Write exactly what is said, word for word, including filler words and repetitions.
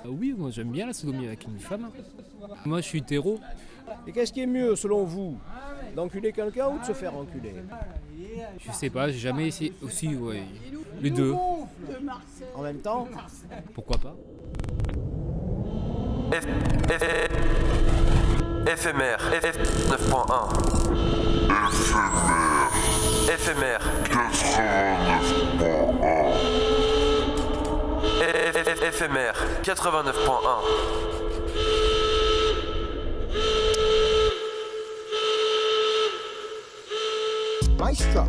Ah oui, moi j'aime bien la sodomie avec une femme. Moi je suis hétéro. Et qu'est-ce qui est mieux selon vous? D'enculer quelqu'un ou de se faire enculer? Je sais pas, j'ai jamais essayé. Aussi, ouais. Les deux. En même temps? Pourquoi pas? F... F... Éphémère, F neuf point un. Éphémère. Éphémère. Éphémère, quatre-vingt-neuf point un. Maestro.